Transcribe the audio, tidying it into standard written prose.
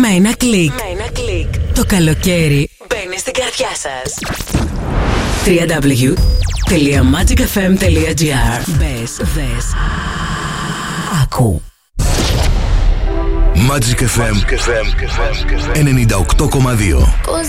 Με ένα κλικ. Το καλοκαίρι μπαίνει στην καρδιά σας. www.magicfm.gr. Μπες, δες, άκου. Magic FM 98,2.